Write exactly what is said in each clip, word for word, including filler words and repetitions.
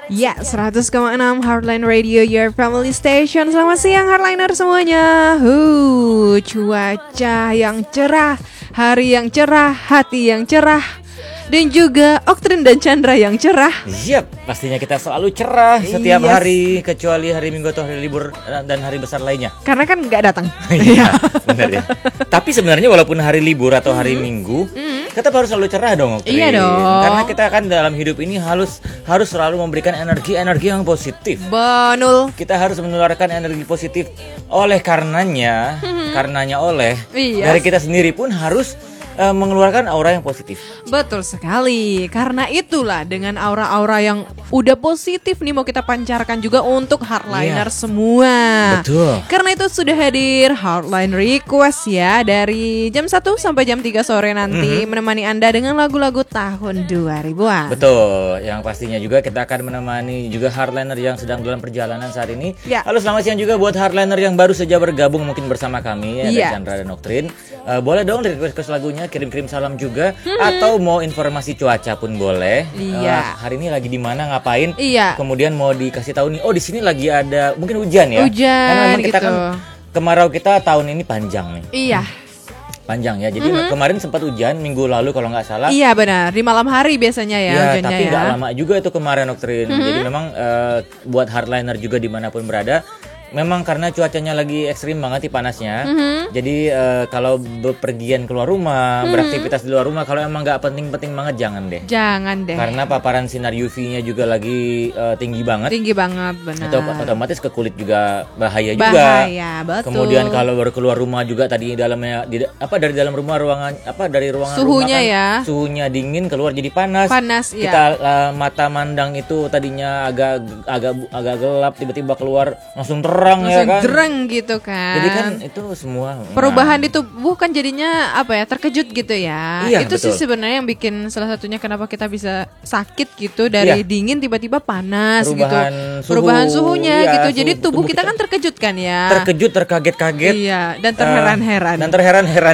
Ya, seratus koma enam Heartline Radio, your family station. Selamat siang Heartliner semuanya. Huh, cuaca yang cerah, hari yang cerah, hati yang cerah, dan juga Oktrin dan Chandra yang cerah. Siap, pastinya kita selalu cerah setiap Yes. hari, kecuali hari Minggu atau hari libur dan hari besar lainnya. Karena kan nggak datang. Iya, benar ya. Tapi sebenarnya walaupun hari libur atau hari mm-hmm. Minggu, mm-hmm. kita harus selalu cerah dong, Oktrin. Iya dong. Karena kita kan dalam hidup ini harus harus selalu memberikan energi-energi yang positif. Benul. Kita harus menularkan energi positif. Oleh karenanya, mm-hmm. karenanya oleh Yes. dari kita sendiri pun harus uh, mengeluarkan aura yang positif. Betul sekali. Karena itulah dengan aura-aura yang udah positif nih mau kita pancarkan juga untuk Heartliner yeah. semua. Betul. Karena itu sudah hadir Heartline Request ya dari jam satu sampai jam tiga sore nanti mm-hmm. menemani Anda dengan lagu-lagu tahun dua ribuan. Betul. Yang pastinya juga kita akan menemani juga Heartliner yang sedang dalam perjalanan saat ini. Yeah. Halo, selamat siang juga buat Heartliner yang baru saja bergabung mungkin bersama kami ya, yeah. Chandra dan Oktrin. Uh, boleh dong request-request lagunya, kirim-kirim salam juga mm-hmm. atau mau informasi cuaca pun boleh. Iya. Uh, hari ini lagi di mana, ngapain? Iya. Kemudian mau dikasih tahu nih, oh di sini lagi ada mungkin hujan ya. Hujan. Karena memang kita gitu. kan kemarau kita tahun ini panjang nih. Iya. Panjang ya. Jadi mm-hmm. kemarin sempat hujan minggu lalu kalau nggak salah. Iya benar. Di malam hari biasanya ya, ya hujannya tapi ya. nggak lama juga itu kemarin, Oktrin. Mm-hmm. Jadi memang uh, buat Heartliner juga dimanapun berada. Memang karena cuacanya lagi ekstrim banget nih panasnya. Mm-hmm. Jadi uh, kalau bepergian keluar rumah, mm-hmm. beraktivitas di luar rumah, kalau emang nggak penting-penting banget jangan deh. Jangan deh. Karena paparan sinar U V-nya juga lagi uh, tinggi banget. Tinggi banget, benar. Itu otomatis ke kulit juga bahaya, bahaya juga. Bahaya, betul. Kemudian kalau baru keluar rumah juga tadi dalamnya di, apa dari dalam rumah ruangan apa dari ruangan suhunya rumah kan, ya. Suhunya dingin, keluar jadi panas. Panas ya. Kita uh, mata mandang itu tadinya agak agak agak gelap, tiba-tiba keluar langsung terang langsung ya kan. Terang gitu kan. Jadi kan itu semua perubahan nah. di tubuh kan jadinya apa ya, terkejut gitu ya. Iya, itu betul. sih sebenarnya yang bikin salah satunya kenapa kita bisa sakit gitu dari iya. dingin tiba-tiba panas perubahan gitu. Suhu, perubahan suhunya iya, gitu. Suhu, Jadi tubuh, tubuh kita, kita kan terkejut kan ya. Terkejut, terkaget-kaget. Iya, dan terheran-heran. Uh, dan terheran-heran.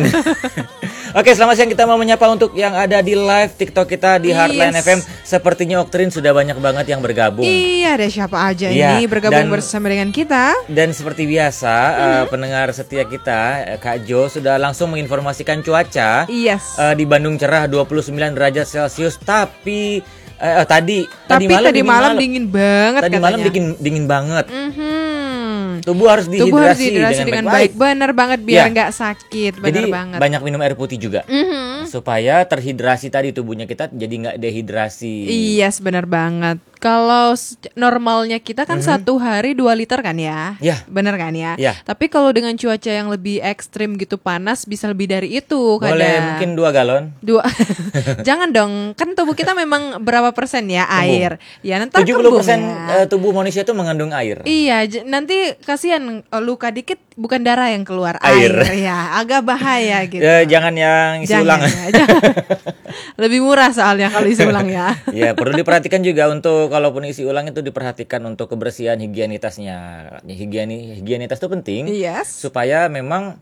Oke, selamat siang, kita mau menyapa untuk yang ada di live TikTok kita di Heartline yes. F M. Sepertinya Oktrin sudah banyak banget yang bergabung. Iya, ada siapa aja iya. ini bergabung dan, bersama dengan kita. Dan seperti biasa, mm-hmm. uh, pendengar setia kita, Kak Jo sudah langsung menginformasikan cuaca. Yes. Uh, di Bandung cerah dua puluh sembilan derajat Celcius, tapi uh, tadi tapi tadi malam, tadi dingin, malam dingin banget tadi katanya. malam dingin dingin banget. Mm-hmm. Tubuh harus dihidrasi, Tubuh harus dihidrasi dengan, dengan baik. baik. Benar banget biar nggak ya. sakit. Benar jadi, banget. Banyak minum air putih juga. Mm-hmm. Supaya terhidrasi tadi tubuhnya kita jadi nggak dehidrasi. Iya, yes, benar banget. Kalau normalnya kita kan mm-hmm. satu hari dua liter kan ya, ya. Bener kan ya. ya. Tapi kalau dengan cuaca yang lebih ekstrim gitu panas bisa lebih dari itu. Boleh kadang. Mungkin dua galon. Dua, jangan dong. Kan tubuh kita memang berapa persen ya air. Tubuh. Ya nanti tujuh puluh persen ya. Tubuh manusia itu mengandung air. Iya, j- nanti kasihan luka dikit bukan darah yang keluar, air. air ya, agak bahaya gitu. Ya, jangan yang isi jangan, ulang. Ya, jangan. Lebih murah soalnya kalau isi ulang ya. Ya, perlu diperhatikan juga untuk kalaupun isi ulang itu diperhatikan untuk kebersihan higienitasnya. Higieni higienitas itu penting. Yes. Supaya memang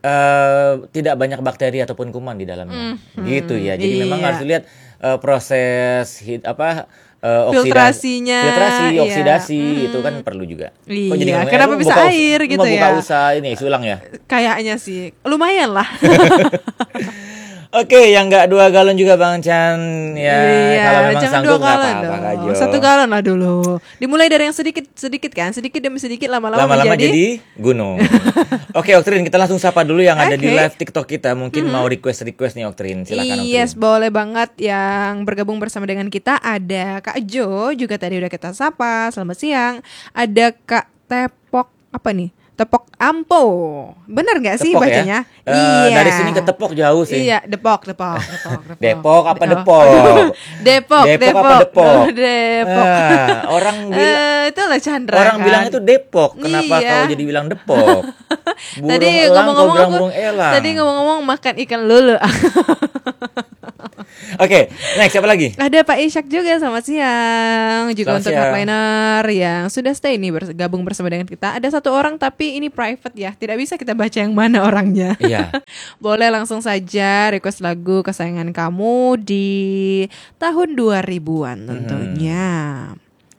uh, tidak banyak bakteri ataupun kuman di dalamnya. Mm-hmm. Gitu ya. Jadi iya. memang harus lihat uh, proses hid, apa uh, filtrasinya, filtrasi, oksidasi iya. itu kan perlu juga. Iya. Kok jadi kenapa bisa buka, air gitu buka ya? Buka usaha ini isi ulang ya? Kayaknya sih lumayan lah. Oke, yang nggak dua galon juga Bang Chan ya. Iya, kalau memang jangan sanggup dua galon apa-apa, dong. Satu galon lah dulu. Dimulai dari yang sedikit sedikit kan, sedikit demi sedikit lama-lama, lama-lama menjadi jadi gunung. Oke, Oktrin, kita langsung sapa dulu yang ada okay. di live TikTok kita. Mungkin hmm. mau request-request nih Oktrin, silakan Oktrin. Yes, boleh banget. Yang bergabung bersama dengan kita ada Kak Jo, juga tadi udah kita sapa. Selamat siang. Ada Kak Tepok apa nih? Tepok Ampo, bener nggak sih Tepok bacanya? Ya? Uh, iya. Dari sini ke Tepok jauh sih. Iya, Depok, Depok, Depok. Depok, Depok apa oh. Depok? Depok, Depok, Depok apa Depok? Oh, Depok. Uh, orang bilang, uh, itulah Chandra. Orang kan? bilang itu Depok. Kenapa iya. kau jadi bilang Depok? Tadi ngomong-ngomong aku, tadi ngomong-ngomong makan ikan lele. Oke, okay, next siapa lagi? Ada Pak Ishak juga, selamat siang. Juga selamat untuk siang. Heartliner yang sudah stay nih bergabung bersama dengan kita. Ada satu orang tapi ini private ya, tidak bisa kita baca yang mana orangnya. Iya. Boleh langsung saja request lagu kesayangan kamu di tahun dua ribuan tentunya. Hmm.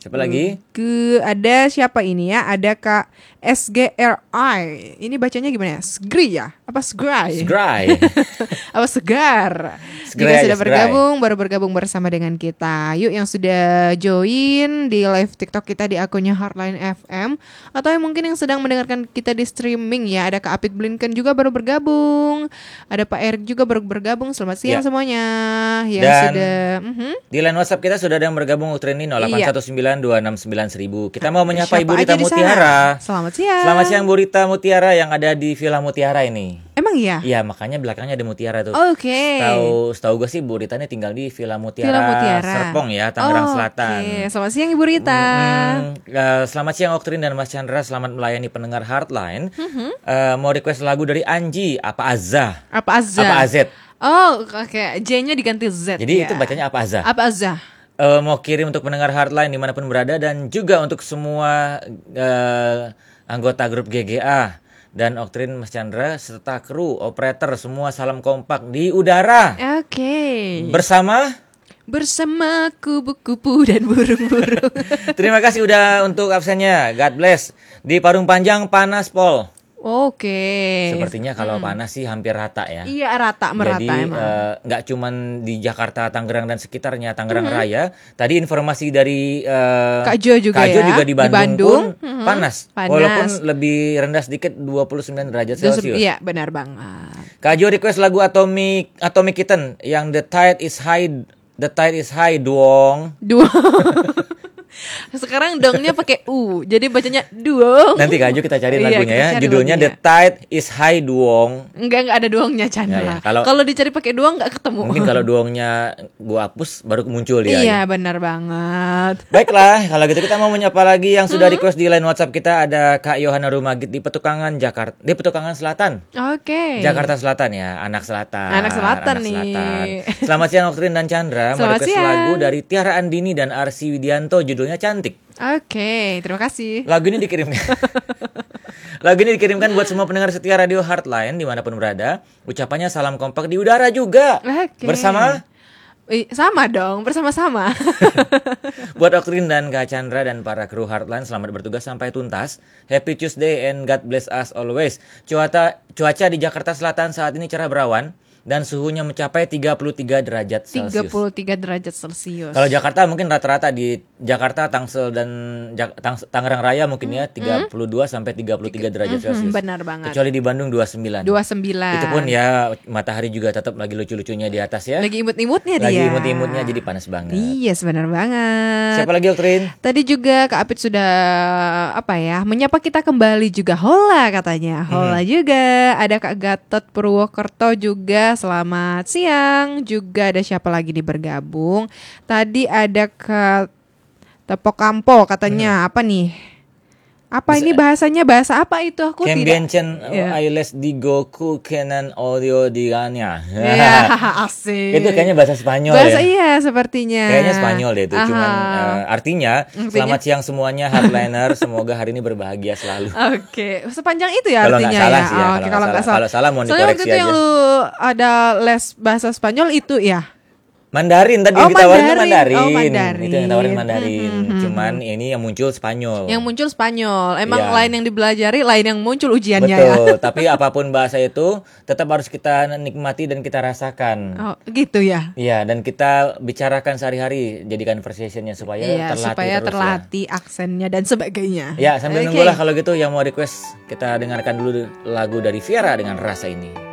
Siapa lagi? Ke ada siapa ini ya? Ada Kak S G R I. Ini bacanya gimana ya? Sgri ya? Apa Sgrai? Sgrai. Apa segar? Sgrai Jika aja, sudah Sgrai. bergabung, baru bergabung bersama dengan kita. Yuk yang sudah join di live TikTok kita di akunnya Heartline F M, atau yang mungkin yang sedang mendengarkan kita di streaming ya. Ada Kak Apit Blinken juga baru bergabung. Ada Pak Erik juga baru bergabung. Selamat siang Ya. semuanya. Yang Dan sudah mhm. di line WhatsApp kita sudah ada yang bergabung Uktrin ini nol delapan satu sembilan dua enam sembilan seribu. Kita mau menyapa Siapa Ibu aja Rita di sana? Mutiara. Selamat siang. Selamat siang Bu Rita Mutiara yang ada di Villa Mutiara ini. Emang iya? Iya, makanya belakangnya ada Mutiara tuh. Oke. Tahu, setahu gue sih Bu Rita ini tinggal di Villa Mutiara, Villa Mutiara. Serpong ya, Tangerang Oh, Selatan. Oke, selamat siang Ibu Rita. Hmm, uh, selamat siang Oktrin dan Mas Chandra, selamat melayani pendengar Heartline. Mm-hmm. Uh, mau request lagu dari Anji, apa Azza? Apa Azza? Apa Az? Oh, oke. J-nya diganti Z. Jadi ya. itu bacanya apa Azza? Apa Azza? Uh, mau kirim untuk pendengar Heartline dimanapun berada dan juga untuk semua uh, anggota grup G G A dan Oktrin Mas Chandra serta kru, operator semua salam kompak di udara. Oke. Bersama Bersama kupu-kupu dan burung-burung. terima kasih udah untuk absennya. God bless. Di Parung Panjang panas Pol. Oke. Sepertinya kalau panas sih hampir rata ya. Iya, rata merata Jadi emang. eh, nggak cuman di Jakarta, Tangerang dan sekitarnya, Tangerang Raya. Tadi informasi dari eh, Kak Jo juga Kak Jo ya, juga di di Bandung, Bandung. pun Mhm. panas. Panas. Walaupun lebih rendah sedikit dua puluh sembilan derajat Terus- Celcius. Iya, benar banget. Kak Jo request lagu Atomic Atomic Kitten yang The Tide is High. The Tide is High dong. Dua. Sekarang dongnya pakai U, jadi bacanya duong. Nanti Kak Jo kita cari Iya, lagunya kita ya. cari Judulnya lagunya. The Tide is High dong. Enggak, enggak ada duongnya Chandra. Ya, ya. Kalau- Kalau dicari pakai duong enggak ketemu. Mungkin kalau doangnya gua hapus baru muncul dia. Iya, benar banget. Baiklah, kalau gitu kita mau menyapa lagi yang Hmm? sudah request di line WhatsApp kita. Ada Kak Yohana Rumagit di Petukangan Jakarta, di Petukangan Selatan, Oke. Jakarta Selatan ya, anak selatan. Anak selatan anak nih. selatan. Selamat siang Oktrin dan Chandra. Mau Selamat request siang. lagu dari Tiara Andini dan Arsi Widianto, judulnya Cantik. Oke, terima kasih. Lagu ini dikirimkan. Lagu ini dikirimkan buat semua pendengar setia Radio Heartline dimanapun berada. Ucapannya salam kompak di udara juga. Oke. Bersama Ih, sama dong, bersama-sama. buat Oktrin dan Kak Chandra dan para kru Heartline, selamat bertugas sampai tuntas. Happy Tuesday and God bless us always. Cuaca cuaca di Jakarta Selatan saat ini cerah berawan dan suhunya mencapai tiga puluh tiga derajat tiga Celcius. puluh tiga derajat Celcius. Kalau Jakarta mungkin rata-rata di Jakarta, Tangsel dan Jak- Tangs- Tangerang Raya mungkin ya tiga puluh dua sampai tiga puluh tiga derajat Celcius. benar banget. Kecuali di Bandung dua puluh sembilan. dua puluh sembilan. Itu pun ya matahari juga tetap lagi lucu-lucunya di atas ya. Lagi imut-imutnya dia. Lagi imut-imutnya jadi panas banget. Iya, benar banget. Siapa lagi Oktrin? Tadi juga Kak Apit sudah apa ya, menyapa kita kembali juga. Hola katanya. Hola juga. Ada Kak Gatot Purwokerto juga. Selamat siang. Juga ada siapa lagi nih bergabung? Tadi ada Kak Tepok Kampo katanya. Apa nih? Apa ini bahasanya? Bahasa apa itu? Aku tidak. Kembienchen Iya. Ailes di Goku Kenan Audio Diganya. Iya, asik. Itu kayaknya bahasa Spanyol Bahasa ya. iya sepertinya. Kayaknya Spanyol deh itu. Aha. Cuman eh, artinya, Artinya? selamat siang semuanya Heartliner, semoga hari ini berbahagia selalu. Oke, sepanjang itu ya Kalau artinya nggak salah ya. sih ya, Oh, kalau oke, nggak kalau nggak salah. salah. Kalau salah mohon Soalnya waktu dikoreksi itu yang aja. lu ada les bahasa Spanyol itu ya. Mandarin tadi Oh, yang ditawarin tuh Mandarin. Mandarin. Oh, Mandarin. Itu yang ditawarin Mandarin. Hmm, hmm, hmm. Cuman ini yang muncul Spanyol. Yang muncul Spanyol. Emang Iya. lain yang dipelajari, lain yang muncul ujiannya ya. Betul, tapi apapun bahasa itu tetap harus kita nikmati dan kita rasakan. Oh, gitu ya. Iya, dan kita bicarakan sehari-hari, jadikan conversationnya supaya Iya, terlatih supaya terus terlatih aksennya dan sebagainya. ya. Ya, sambil Oke. nunggulah kalau gitu yang mau request kita dengarkan dulu lagu dari Viera dengan Rasa Ini.